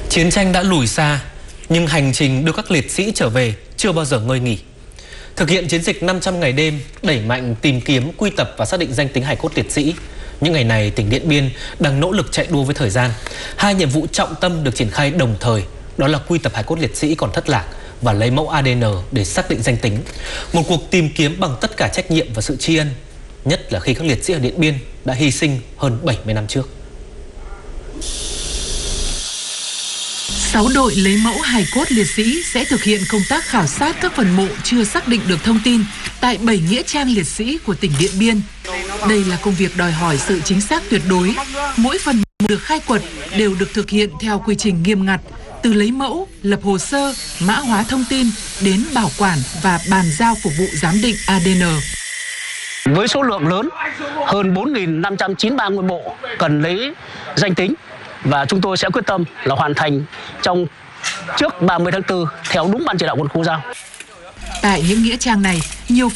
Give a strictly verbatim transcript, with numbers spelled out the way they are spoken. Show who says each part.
Speaker 1: Chiến tranh đã lùi xa, nhưng hành trình đưa các liệt sĩ trở về chưa bao giờ ngơi nghỉ. Thực hiện chiến dịch năm trăm ngày đêm, đẩy mạnh tìm kiếm, quy tập và xác định danh tính hài cốt liệt sĩ. Những ngày này, tỉnh Điện Biên đang nỗ lực chạy đua với thời gian. Hai nhiệm vụ trọng tâm được triển khai đồng thời, đó là quy tập hài cốt liệt sĩ còn thất lạc và lấy mẫu a đê en để xác định danh tính. Một cuộc tìm kiếm bằng tất cả trách nhiệm và sự tri ân, nhất là khi các liệt sĩ ở Điện Biên đã hy sinh hơn bảy mươi năm trước.
Speaker 2: Sáu đội lấy mẫu hài cốt liệt sĩ sẽ thực hiện công tác khảo sát các phần mộ chưa xác định được thông tin tại bảy nghĩa trang liệt sĩ của tỉnh Điện Biên. Đây là công việc đòi hỏi sự chính xác tuyệt đối. Mỗi phần mộ được khai quật đều được thực hiện theo quy trình nghiêm ngặt, từ lấy mẫu, lập hồ sơ, mã hóa thông tin đến bảo quản và bàn giao phục vụ giám định a đê en.
Speaker 3: Với số lượng lớn, hơn bốn nghìn năm trăm chín mươi ba ngôi mộ cần lấy danh tính, và chúng tôi sẽ quyết tâm là hoàn thành trong trước ba mươi tháng tư theo đúng ban chỉ đạo quân khu giao.
Speaker 2: Tại những nghĩa trang này, nhiều